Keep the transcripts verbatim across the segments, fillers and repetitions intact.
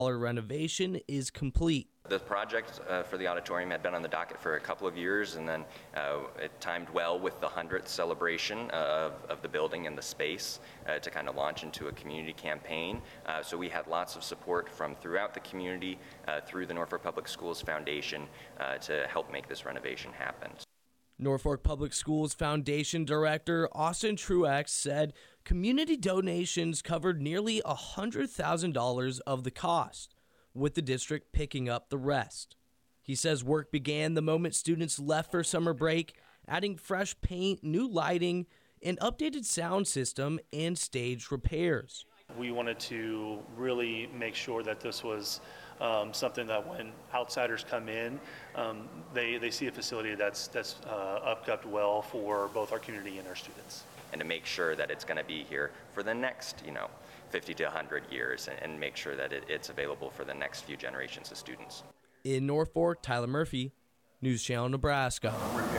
renovation is complete. The project uh, for the auditorium had been on the docket for a couple of years, and then uh, it timed well with the hundredth celebration of, of the building and the space uh, to kind of launch into a community campaign. Uh, so we had lots of support from throughout the community uh, through the Norfolk Public Schools Foundation uh, to help make this renovation happen. Norfolk Public Schools Foundation Director Austin Truex said community donations covered nearly one hundred thousand dollars of the cost, with the district picking up the rest. He says work began the moment students left for summer break, adding fresh paint, new lighting, an updated sound system, and stage repairs. We wanted to really make sure that this was um, something that when outsiders come in, um, they, they see a facility that's, that's uh, upkept well for both our community and our students. And to make sure that it's going to be here for the next, you know, fifty to one hundred years, and, and make sure that it, it's available for the next few generations of students. In Norfolk, Tyler Murphy, News Channel Nebraska.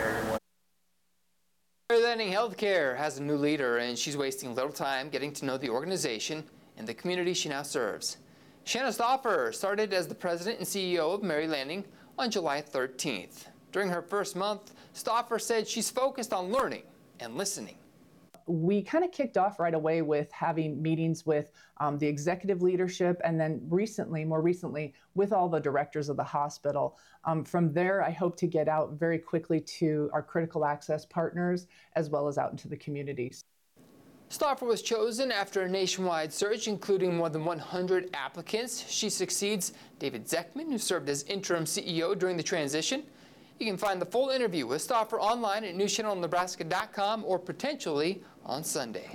Mary Lanning Healthcare has a new leader, and she's wasting little time getting to know the organization and the community she now serves. Shanna Stauffer started as the president and C E O of Mary Lanning on July thirteenth. During her first month, Stauffer said she's focused on learning and listening. We kind of kicked off right away with having meetings with um, the executive leadership, and then recently, more recently, with all the directors of the hospital. Um, from there, I hope to get out very quickly to our critical access partners, as well as out into the communities. Stauffer was chosen after a nationwide search, including more than one hundred applicants. She succeeds David Zeckman, who served as interim C E O during the transition. You can find the full interview with Stauffer online at news channel nebraska dot com or potentially on Sunday.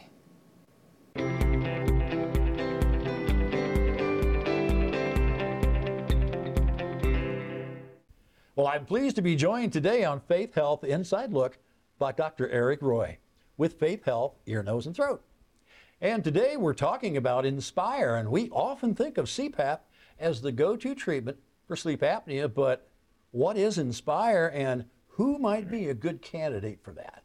Well, I'm pleased to be joined today on Faith Health Inside Look by Doctor Eric Roy with Faith Health Ear, Nose, and Throat. And today we're talking about Inspire, and we often think of C PAP as the go-to treatment for sleep apnea, but what is Inspire, and who might be a good candidate for that?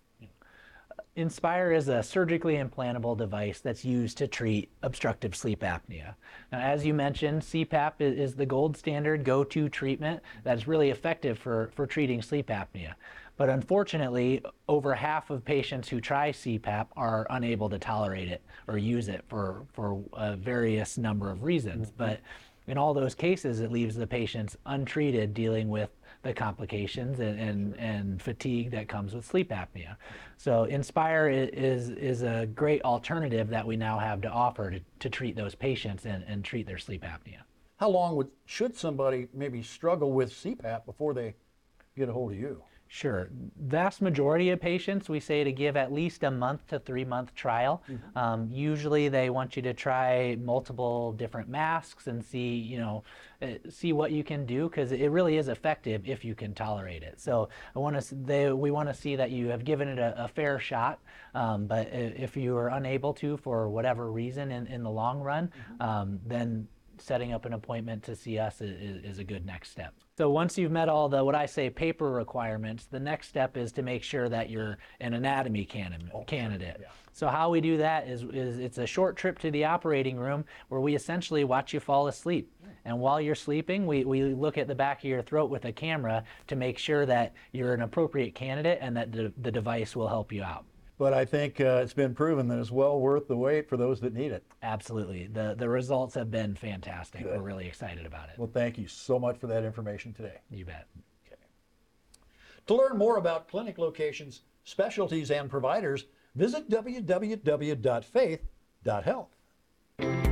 Inspire is a surgically implantable device that's used to treat obstructive sleep apnea. Now, as you mentioned, C PAP is the gold standard go-to treatment that's really effective for, for treating sleep apnea. But unfortunately, over half of patients who try C PAP are unable to tolerate it or use it for, for a various number of reasons. Mm-hmm. But in all those cases, it leaves the patients untreated, dealing with the complications and, and, and fatigue that comes with sleep apnea. So Inspire is, is a great alternative that we now have to offer to, to treat those patients and, and treat their sleep apnea. How long would, should somebody maybe struggle with C PAP before they get a hold of you? Sure. Vast majority of patients, we say to give at least a month to three month trial. Mm-hmm. Um, usually they want you to try multiple different masks and see, you know, uh, see what you can do, because it really is effective if you can tolerate it. So I want to, they, we want to see that you have given it a, a fair shot. Um, but if you are unable to, for whatever reason in, in the long run, mm-hmm. um, then setting up an appointment to see us is, is a good next step. So once you've met all the, what I say, paper requirements, the next step is to make sure that you're an anatomy candidate. Oh, candidate. yeah. So how we do that is, is it's a short trip to the operating room where we essentially watch you fall asleep. And while you're sleeping, we, we look at the back of your throat with a camera to make sure that you're an appropriate candidate and that the, the device will help you out. But I think uh, it's been proven that it's well worth the wait for those that need it. Absolutely. The, the results have been fantastic. Good. We're really excited about it. Well, thank you so much for that information today. You bet. Okay. To learn more about clinic locations, specialties, and providers, visit w w w dot faith dot health.